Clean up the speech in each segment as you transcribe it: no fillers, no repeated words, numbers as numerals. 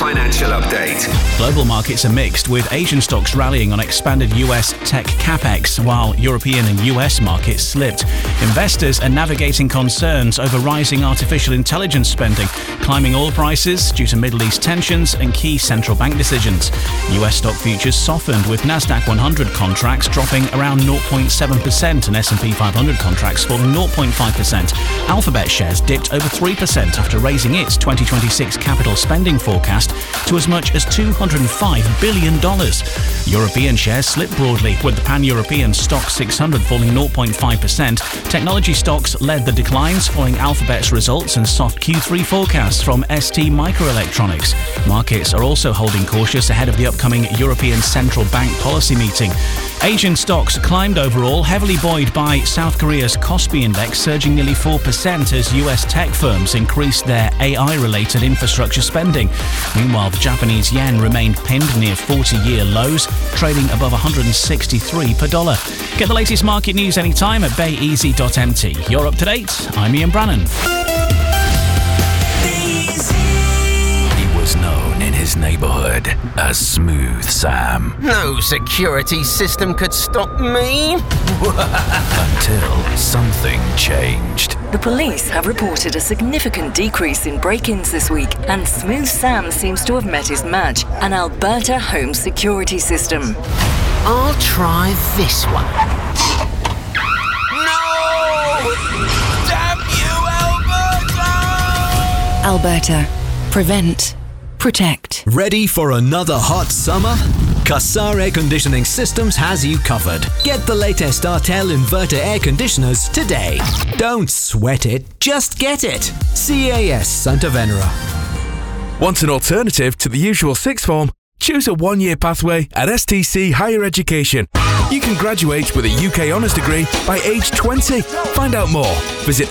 financial update. Global markets are mixed, with Asian stocks rallying on expanded US tech capex, while European and US markets slipped. Investors are navigating concerns over rising artificial intelligence spending, climbing oil prices due to Middle East tensions and key central bank decisions. US stock futures softened, with Nasdaq 100 contracts dropping around 0.7% and S&P 500 contracts falling 0.5%. Alphabet shares dipped over 3% after raising its 2026 capital spending forecast to as much as $205 billion. European shares slipped broadly, with the pan-European stock 600 falling 0.5%. Technology stocks led the declines following Alphabet's results and soft Q3 forecasts from ST Microelectronics. Markets are also holding cautious ahead of the upcoming European Central Bank policy meeting. Asian stocks climbed overall, heavily buoyed by South Korea's Kospi index surging nearly 4% as US tech firms increased their AI-related infrastructure spending. Meanwhile, the Japanese yen remained pinned near 40-year lows, trading above 163 per dollar. Get the latest market news anytime at bayeasy.mt. You're up to date. I'm Ian Brannan. He was known in his neighborhood as Smooth Sam. No security system could stop me. Until something changed. The police have reported a significant decrease in break-ins this week, and Smooth Sam seems to have met his match, an Alberta home security system. I'll try this one. No! Damn you, Alberta! Alberta. Prevent. Protect. Ready for another hot summer? Qassar Air Conditioning Systems has you covered. Get the latest Artel inverter air conditioners today. Don't sweat it, just get it. CAS Santa Venera. Want an alternative to the usual sixth form? Choose a one-year pathway at STC Higher Education. You can graduate with a UK Honours degree by age 20. Find out more. Visit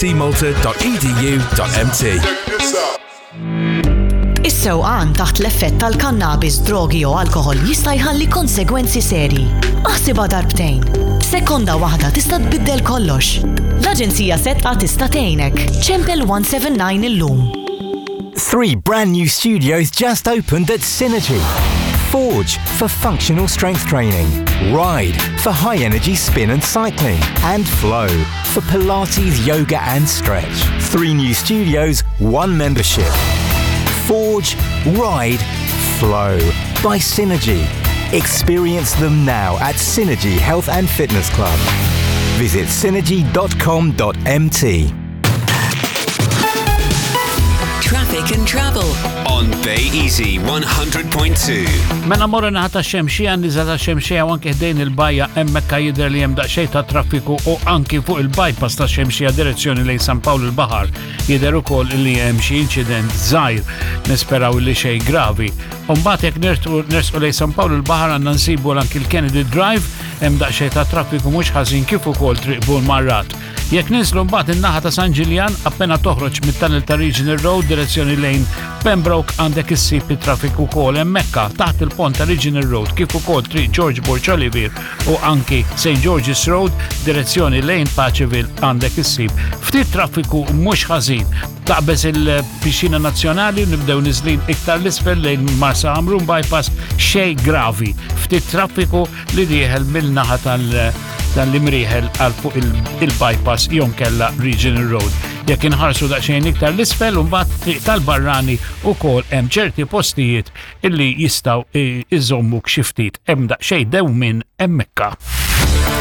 stcmalta.edu.mt. Is-sewqan taħt l-effett tal-kannabis, drogi jew alkoħol jista' jħalli konsegwenzi serji. Aħsibha darbtejn. Sekonda waħda tista' tbiddel kollox. L-Aġenzija Settqa tista' tgħinek. Ċempel 179 illum. 3 brand new studios just opened at Synergy. Forge for functional strength training, Ride for high-energy spin and cycling, and Flow for Pilates, yoga and stretch. 3 new studios, 1 membership. Forge, Ride, Flow by Synergy. Experience them now at Synergy Health and Fitness Club. Visit synergy.com.mt. Traffic and travel on Bay Easy 100.2. Mela morra naħta xemxija, nizata xemxija u anke ħdejn il-bajja hemmhekk jidher li hemm daqsxejn ta' traffiku u anki fuq il-bypass ta' xemxija direzzjoni lejn San Pawl il-Baħar. Jidher ukoll li hemm xi inċident żgħir, nisperaw li xejn gravi. U mbagħad jekk nersqu lejn San Pawl il-Baħar għandna nsibu anki l-Kennedy Drive, hemm daqsxejn ta' traffiku mhux ħażin kif ukoll triq Bull Marrat. Jekk ninslu mbagħad in-naħa ta' San Ġiljan appena toħroġ mit-tunnel ta' Regional Road direzzjoni lejn Pembroke għandek issib it-traffiku ukoll hemmhekk taħt il-pont ta' Regional Road kif ukoll triq George Borch Olivier u anki St. George's Road direzzjoni lejn Paċeville għandek issib. Ftit traffiku mhux ħażin. Taqbeż il-Pixxina Nazzjonali nibdew niżlin iktar l-isfel lejn Marsa Amrun bypass xejn gravi. Ftit traffiku li dieħel mill-naħa tal-imrieħel għal fuq il-bypass jonkella Regional Road. Jekk inħarsu daqsxejn iktar l-isfel u mbagħad triq tal-barrani wkoll hemm ċerti postijiet illi jistgħu iżommuk xi ftit hemm daqsxejn dewmien hemmhekk.